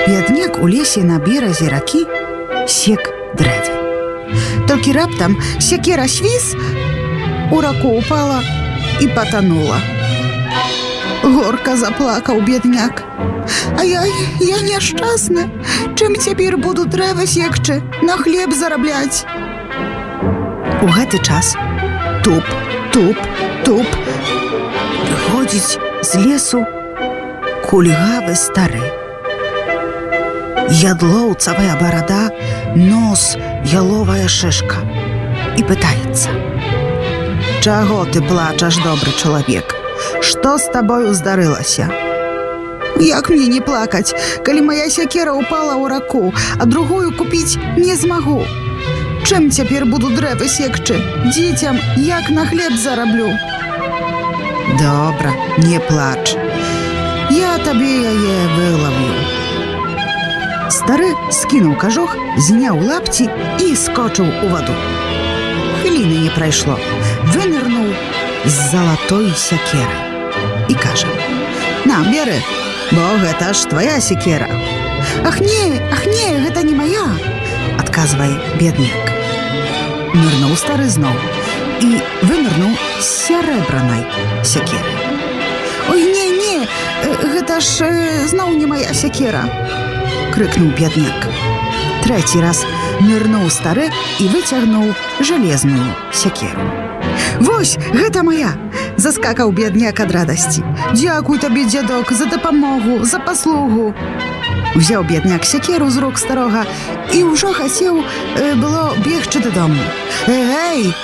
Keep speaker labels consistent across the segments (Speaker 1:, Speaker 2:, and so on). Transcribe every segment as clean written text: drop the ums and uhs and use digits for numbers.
Speaker 1: Бедняк у лесе на березе ракі сек дрэвы. Толькі раптам сякера свіс, у раку упала і патанула. Горка заплакаў бедняк. Ай-ай, я няшчасны. Чым цяпер буду дрэва секчы, на хлеб зарабляць? У гэты час туп, туп, туп прыходзіць з лесу кульгавы стары. Ядлоўцавая барада, нос, яловая шышка. І пытаецца: «Чаго ты плачаш, добры чалавек? Што з табою здарылася?» «Як мне не плакаць, калі моя сякера упала ў раку, а другую купіць не змагу? Чым цяпер буду дрэвы секчы? Дзецям як на хлеб зараблю?» «Добра, не плач. Я табе яе вылавлю». Стары скінуў кажух, зняў лапці і скочыў у ваду. Хвіліны не прайшло. Вынырнуў з залатой сякерай і кажа: «На, бяры, бо гэта ж твоя сякера». Ах не, гэта не моя», адказвае бедняк. Нырнуў стары зноў і вынырнуў з сярэбранай сякерай. «Ой, не, гэта ж зноў не моя сякера», крыкнуў бедняк. Трэці раз нырнуў стары і выцягнуў жалезную сякеру. «Вось, гэта моя!» заскакаў бедняк ад радасці. «Дзякуй табе, дзядок, за дапамогу, за паслугу!» Узяў бедняк сякеру з рук старога і ўжо хацеў было бегчы дадому. «Эй!»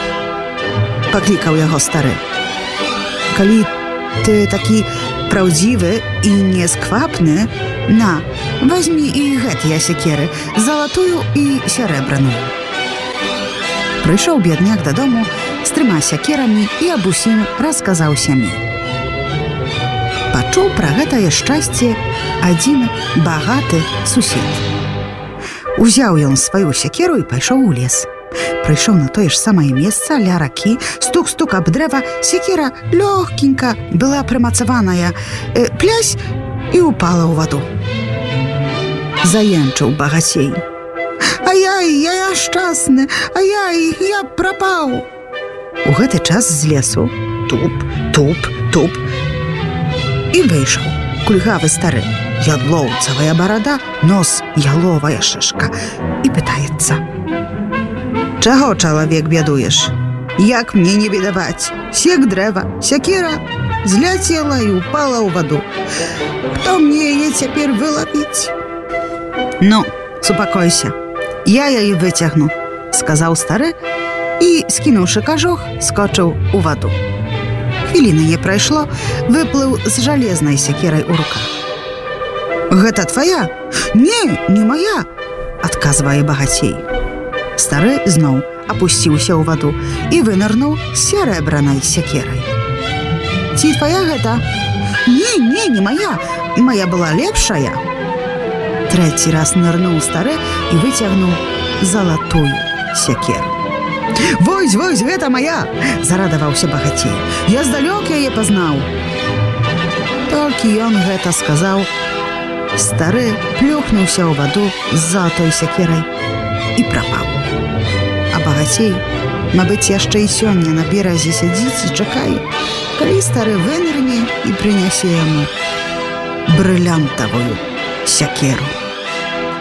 Speaker 1: паклікаў яго стары. «Калі ты такі праўдзівы і несквапны, на, возьмі і гэтыя сякеры, залатую і сярэбраную». Прыйшоў бедняк дадому з 3 сякерамі і аб усім расказаў сям'і. Пачуў пра гэтае шчасце адзін багаты сусед. Узяў ён сваю сякеру і пайшоў у лес. Прыйшоў на тое ж самае месца ля ракі, стук-стук аб дрэва, сякера лёгкенька была прымацаваная, плясь і упала ў ваду. Заенчыў багацей: «Ай-ай, я няшчасны, ай-ай, я прапаў!» У гэты час з лесу туп, туп, туп і выйшаў кульгавы стары, ядлоўцавая барада, нос, яловая шышка, і пытаецца: «Чаго, чалавек, бядуеш? Як мне не бедаваць? Сек дрэва, сякера зляцела і упала ў ваду. Хто мне яе цяпер вылавіць?» «Ну, супакойся, я яе выцягну», сказаў стары і, скінуўшы кажух, скочыў у ваду. Хвіліны не прайшло, выплыў з жалезнай сякерай у руках. «Гэта твоя?» Не моя», адказвае багацей. Стары зноў апусціўся ў ваду і вынырнуў з сярэбранай сякерай. «Ці твоя гэта?» Не моя, моя была лепшая». Трэці раз нырнуў стары і выцягнуў залатую сякеру. «Вось, гэта моя!» зарадаваўся багацей. «Я здалёк яе пазнаў». Толькі ён гэта сказаў, стары плюхнуўся ў ваду з залатой сякерай і прапаў. А багацей, мабыць, яшчэ і сёння на беразе сядзіць і чакае, калі стары вынырне і прынясе яму брылянтавую сякеру.